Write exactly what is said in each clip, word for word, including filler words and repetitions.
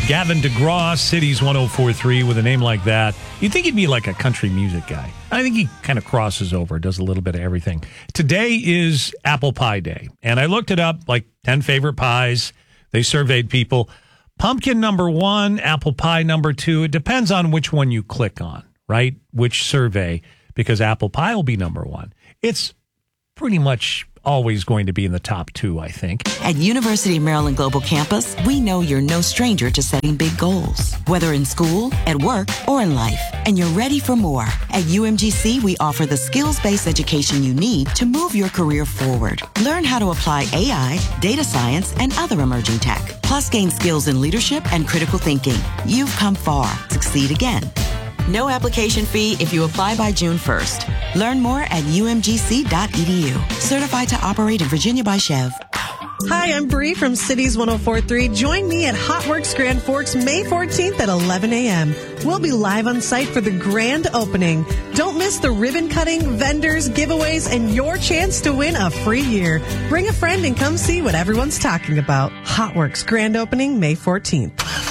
Gavin DeGraw, Cities one oh four point three, with a name like that. You'd think he'd be like a country music guy. I think he kind of crosses over, does a little bit of everything. Today is Apple Pie Day, and I looked it up, like ten favorite pies. They surveyed people. Pumpkin number one, apple pie number two. It depends on which one you click on, right? Which survey, because apple pie will be number one. It's pretty much always going to be in the top two, I think. At University of Maryland Global Campus, we know you're no stranger to setting big goals, whether in school, at work, or in life. And you're ready for more. At U M G C, we offer the skills-based education you need to move your career forward. Learn how to apply A I, data science, and other emerging tech. Plus, gain skills in leadership and critical thinking. You've come far. Succeed again. No application fee if you apply by June first. Learn more at U M G C dot E D U. Certified to operate in Virginia by Chev. Hi, I'm Bree from Cities one oh four point three. Join me at Hotworks Grand Forks May fourteenth at eleven a.m. We'll be live on site for the grand opening. Don't miss the ribbon cutting, vendors, giveaways, and your chance to win a free year. Bring a friend and come see what everyone's talking about. Hotworks Grand Opening May fourteenth.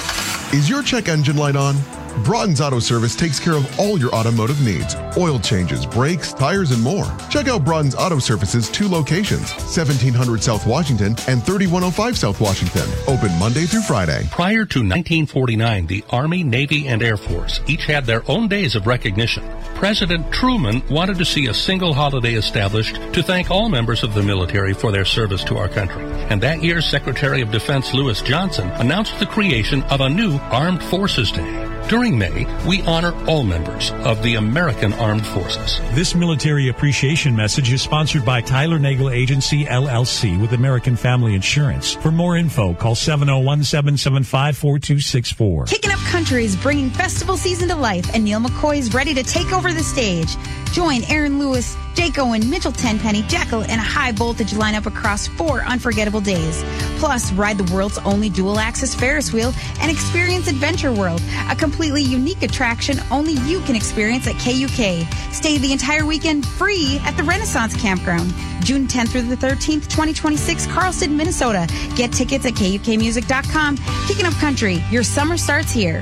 Is your check engine light on? Broughton's Auto Service takes care of all your automotive needs. Oil changes, brakes, tires, and more. Check out Broughton's Auto Service's two locations, seventeen hundred South Washington and thirty-one oh five South Washington. Open Monday through Friday. Prior to nineteen forty-nine, the Army, Navy, and Air Force each had their own days of recognition. President Truman wanted to see a single holiday established to thank all members of the military for their service to our country. And that year, Secretary of Defense Lewis Johnson announced the creation of a new Armed Forces Day. During May, we honor all members of the American Armed Forces. This military appreciation message is sponsored by Tyler Nagel Agency, L L C, with American Family Insurance. For more info, call seven oh one, seven seven five, four two six four. Kicking Up Country is bringing festival season to life, and Neil McCoy is ready to take over the stage. Join Aaron Lewis, Jake Owen, Mitchell Tenpenny, Jekyll, and a high-voltage lineup across four unforgettable days. Plus, ride the world's only dual-axis Ferris wheel and experience Adventure World, a completely unique attraction only you can experience at K U K. Stay the entire weekend free at the Renaissance Campground. June tenth through the thirteenth, twenty twenty-six, Carlston, Minnesota. Get tickets at K U K music dot com. Kicking Up Country, your summer starts here.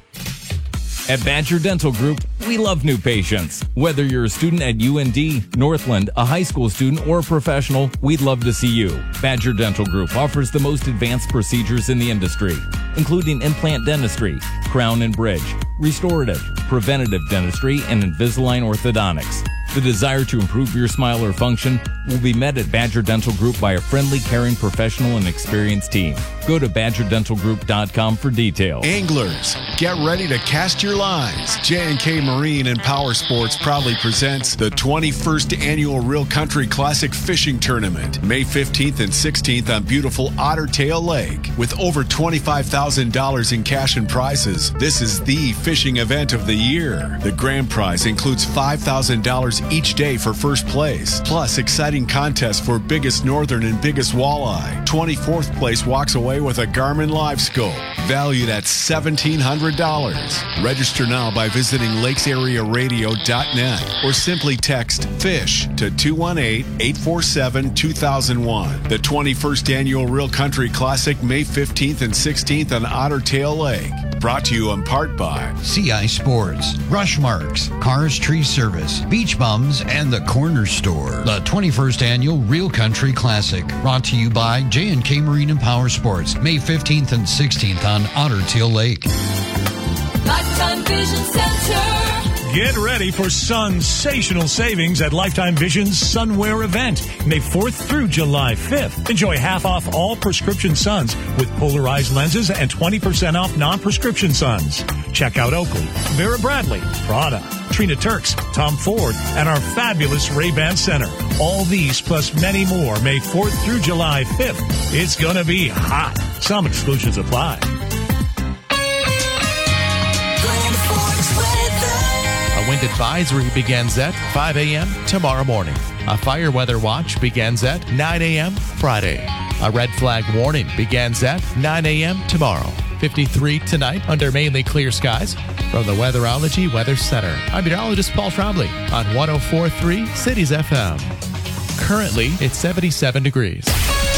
At Badger Dental Group, we love new patients. Whether you're a student at U N D, Northland, a high school student, or a professional, we'd love to see you. Badger Dental Group offers the most advanced procedures in the industry, including implant dentistry, crown and bridge, restorative, preventative dentistry, and Invisalign orthodontics. The desire to improve your smile or function will be met at Badger Dental Group by a friendly, caring, professional, and experienced team. Go to badger dental group dot com for details. Anglers, get ready to cast your lines. J and K Marine and Power Sports proudly presents the twenty-first Annual Real Country Classic Fishing Tournament, May fifteenth and sixteenth on beautiful Otter Tail Lake. With over twenty-five thousand dollars in cash and prizes, this is the fishing event of the year. The grand prize includes five thousand dollars each day for first place, plus exciting contests for biggest northern and biggest walleye. twenty-fourth place walks away with a Garmin Live Scope, valued at seventeen hundred dollars. Register now by visiting lakes area radio dot net or simply text FISH to two one eight, eight four seven, two thousand one. The twenty-first Annual Real Country Classic, May fifteenth and sixteenth on Otter Tail Lake. Brought to you in part by C I Sports, Rush Marks, Cars Tree Service, Beach Bums, and the Corner Store. The twenty-first Annual Real Country Classic, brought to you by J and K Marine and Power Sports, May fifteenth and sixteenth on Otter Tail Lake. Lifetime Vision Center. Get ready for sensational savings at Lifetime Vision's Sunwear event, May fourth through July fifth. Enjoy half off all prescription suns with polarized lenses and twenty percent off non-prescription suns. Check out Oakley, Vera Bradley, Prada, Trina Turks, Tom Ford, and our fabulous Ray-Ban Center. All these plus many more, May fourth through July fifth. It's going to be hot. Some exclusions apply. A wind advisory begins at five a.m. tomorrow morning. A fire weather watch begins at nine a.m. Friday. A red flag warning begins at nine a.m. tomorrow. fifty-three tonight under mainly clear skies. From the Weatherology Weather Center, I'm meteorologist Paul Trombley on one oh four point three Cities F M. Currently, it's seventy-seven degrees.